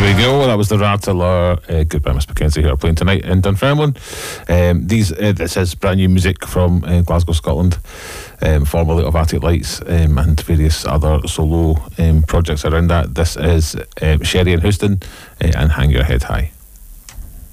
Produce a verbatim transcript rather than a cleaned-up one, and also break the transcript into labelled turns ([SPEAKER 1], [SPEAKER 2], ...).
[SPEAKER 1] we go. That was the Rattler. Uh, goodbye, Miss Mackenzie, who are playing tonight in Dunfermline. Um, these uh, this is brand new music from uh, Glasgow, Scotland, um, formerly of Attic Lights, um, and various other solo um, projects around that. This is um, Sherry and Houston uh, and Hang Your Head High.